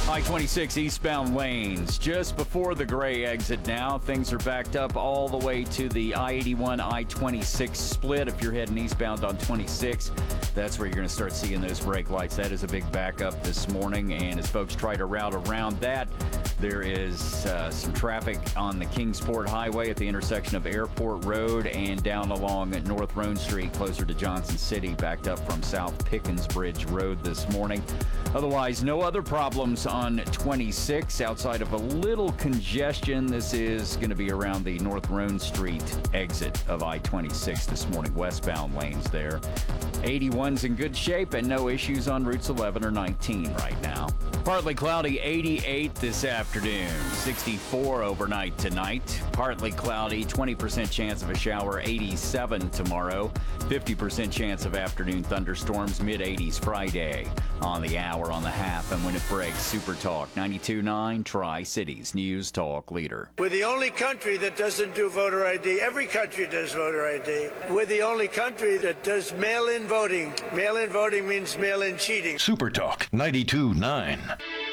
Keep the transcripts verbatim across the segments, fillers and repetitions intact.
I twenty-six eastbound lanes just before the gray exit now. Things are backed up all the way to the I eighty-one I twenty-six split. If you're heading eastbound on twenty-six, that's where you're going to start seeing those brake lights. That is a big backup this morning. And as folks try to route around that, there is uh, some traffic on the Kingsport Highway at the intersection of Airport Road and down along North Roan Street closer to Johnson City, backed up from South Pickens Bridge Road this morning. Otherwise, no other problems on twenty-six outside of a little congestion. This is going to be around the North Roan Street exit of I twenty-six this morning, westbound lanes there. eighty-one's in good shape and no issues on routes eleven or nineteen right now. Partly cloudy, eighty-eight this afternoon, sixty-four overnight tonight. Partly cloudy, twenty percent chance of a shower, eighty-seven tomorrow. fifty percent chance of afternoon thunderstorms, mid eighties Friday. On the hour, on the half, and when it breaks, Super Talk ninety-two point nine, Tri-Cities News Talk leader. We're the only country that doesn't do voter I D. Every country does voter I D. We're the only country that does mail-in voting. Mail-in voting means mail-in cheating. Super Talk ninety-two point nine.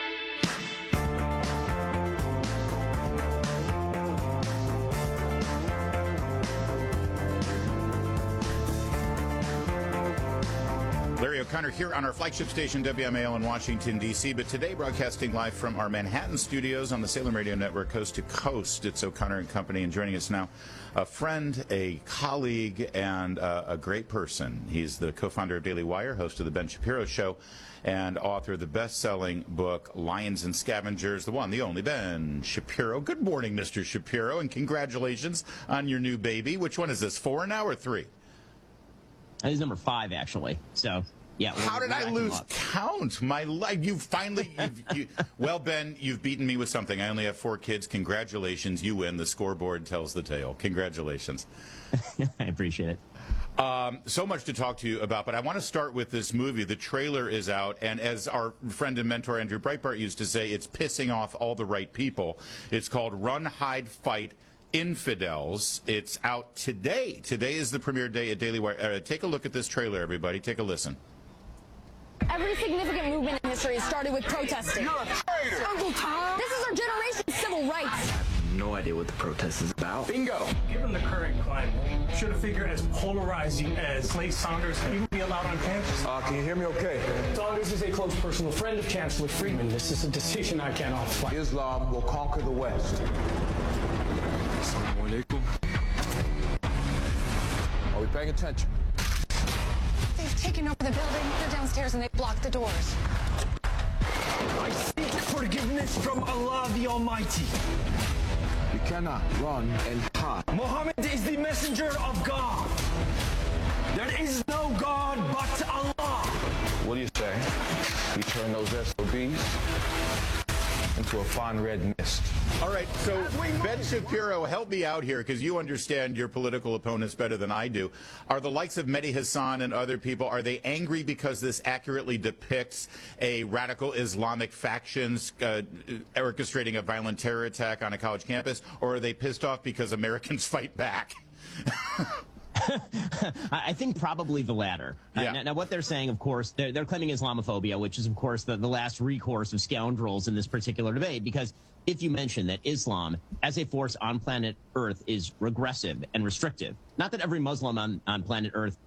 Larry O'Connor here on our flagship station, W M A L in Washington, D C, but today broadcasting live from our Manhattan studios on the Salem Radio Network, coast to coast. It's O'Connor and Company, and joining us now, a friend, a colleague, and uh, a great person. He's the co-founder of Daily Wire, host of The Ben Shapiro Show, and author of the best-selling book, Lions and Scavengers, the one, the only Ben Shapiro. Good morning, Mister Shapiro, and congratulations on your new baby. Which one is this, four now or three? That is number five, actually. So, yeah. How did I lose count? My life. You finally. You've, you, well, Ben, you've beaten me with something. I only have four kids. Congratulations. You win. The scoreboard tells the tale. Congratulations. I appreciate it. Um, so much to talk to you about, but I want to start with this movie. The trailer is out, and as our friend and mentor Andrew Breitbart used to say, it's pissing off all the right people. It's called Run, Hide, Fight, Infidels. It's out today. Today is the premiere day at Daily Wire. Uh, take a look at this trailer, everybody. Take a listen. Every significant movement in history started with protesting. You're a traitor! Uncle Tom! This is our generation's civil rights. I have no idea what the protest is about. Bingo! Given the current climate, should a figure as polarizing as Clay Saunders even be allowed on campus? Uh, can you hear me okay? Saunders is a close personal friend of Chancellor Friedman. This is a decision I cannot fight. Islam will conquer the West. Assalamu alaikum. Are we paying attention? They've taken over the building. They're downstairs and they blocked the doors. I seek forgiveness from Allah the Almighty. You cannot run and hide. Muhammad is the messenger of God. There is no God but Allah. What do you say? We turn those S O Bs into a fine red mist. All right, so Ben Shapiro, help me out here, because you understand your political opponents better than I do. Are the likes of Mehdi Hassan and other people, are they angry because this accurately depicts a radical Islamic factions uh, orchestrating a violent terror attack on a college campus, or are they pissed off because Americans fight back? I think probably the latter. Yeah. Uh, now, now, what they're saying, of course, they're, they're claiming Islamophobia, which is, of course, the, the last recourse of scoundrels in this particular debate, because if you mention that Islam as a force on planet Earth is regressive and restrictive, not that every Muslim on, on planet Earth